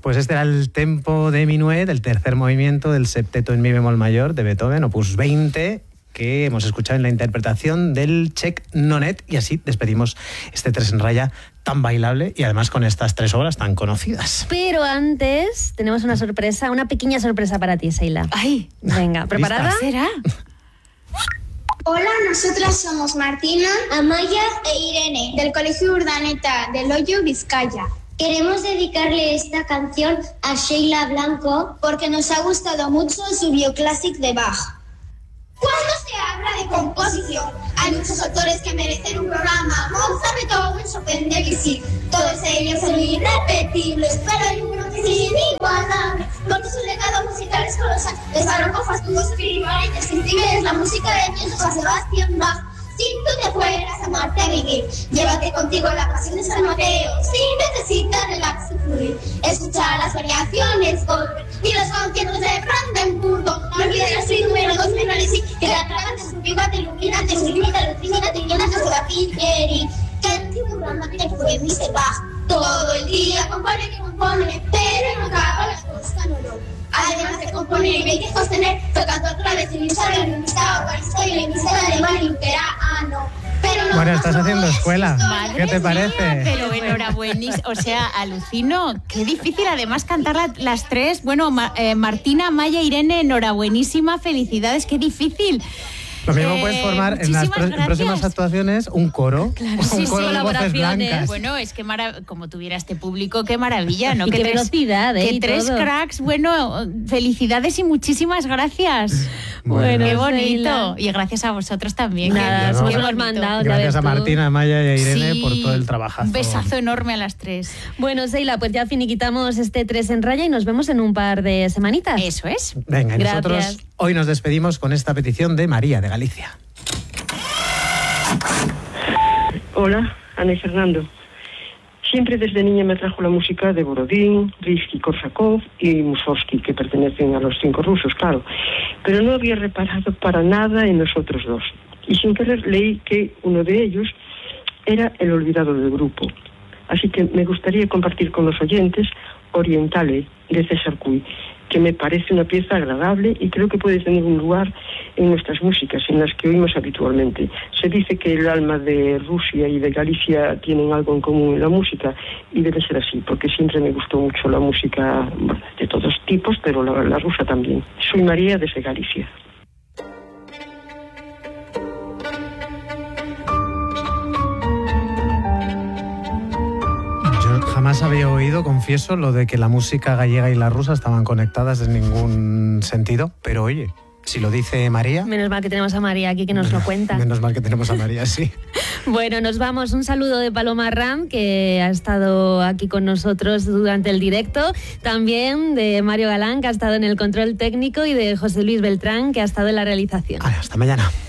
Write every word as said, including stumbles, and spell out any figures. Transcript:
Pues este era el tempo de minuet, el tercer movimiento del septeto en mi bemol mayor de Beethoven, opus veinte, que hemos escuchado en la interpretación del Czech Nonet, y así despedimos este tres en raya tan bailable y además con estas tres obras tan conocidas. Pero antes tenemos una sorpresa, una pequeña sorpresa para ti, Seila. Ay, venga, ¿preparada? ¿Lista? ¿Será? Hola, nosotras somos Martina, Amaya e Irene, del Colegio Urdaneta de Loyo, Vizcaya. Queremos dedicarle esta canción a Sheila Blanco porque nos ha gustado mucho su bioclásic de Bach. Cuando se habla de composición, hay muchos autores que merecen un programa. Mozart, Beethoven, Chopin, Debussy. Todos ellos son irrepetibles, pero hay uno que es inigualable, porque su legado musical es colosal. Es barroco, fastuoso, espiritual y sensible. Es la música de Dios, Juan Sebastián Bach. Si tú te fueras a Marte a vivir, llévate contigo la pasión de San Mateo. Si necesitas relax y fluir, escucha las variaciones Goldberg y los conciertos de Brandenburgo. No olvides la suite número dos menores y que la tragan de su viva, te ilumina, te sublima, te lucina, te llena de su Pieri. Que el tipo te fue, dice Bach. Todo el día compone que compone, pero no acaba las cosas no lo. Además de componer y hay que sostener, tocando otra vez el Isabel, el Ministro Eucaristía y el Ministro Alemán y Luterano. Pero no, bueno, estás no, haciendo no escuela. Madre ¿Qué te parece? Mía, pero enhorabuena, o sea, alucino. Qué difícil además cantar la, las tres. Bueno, Ma, eh, Martina, Maya, Irene, enhorabuenísima, felicidades, qué difícil. Lo mismo Eh, puedes formar en las pro- en próximas actuaciones un coro, Claro, un sí, coro sí, de voces blancas. Bueno, es que marav- como tuviera este público, qué maravilla, ¿no? Y que qué tres, velocidad, ¿eh? que y tres todo. cracks, bueno, felicidades y muchísimas gracias. Bueno, Qué bonito. Seila. Y gracias a vosotros también. Nada, qué- somos qué los bonito. mandados. ya Gracias ves a tú. Martina, a Maya y a Irene Sí, por todo el trabajazo. Un besazo enorme a las tres. Bueno, Seila, pues ya finiquitamos este tres en raya y nos vemos en un par de semanitas. Eso es. Venga, y Gracias. nosotros hoy nos despedimos con esta petición de María de Galicia. Hola, Ana y Fernando. Siempre desde niña me atrajo la música de Borodín, Rimsky-Korsakov y Mussorgsky, que pertenecen a los cinco rusos, claro. Pero no había reparado para nada en los otros dos. Y sin querer leí que uno de ellos era el olvidado del grupo. Así que me gustaría compartir con los oyentes Orientale, de César Cui, que me parece una pieza agradable y creo que puede tener un lugar en nuestras músicas, en las que oímos habitualmente. Se dice que el alma de Rusia y de Galicia tienen algo en común en la música, y debe ser así, porque siempre me gustó mucho la música, bueno, de todos tipos, pero la, la rusa también. Soy María desde Galicia. Jamás había oído, confieso, lo de que la música gallega y la rusa estaban conectadas en ningún sentido, pero oye, si lo dice María... Menos mal que tenemos a María aquí que nos lo cuenta. Menos mal que tenemos a María, sí. Bueno, nos vamos. Un saludo de Paloma Ram, que ha estado aquí con nosotros durante el directo. También de Mario Galán, que ha estado en el control técnico, y de José Luis Beltrán, que ha estado en la realización. Vale, hasta mañana.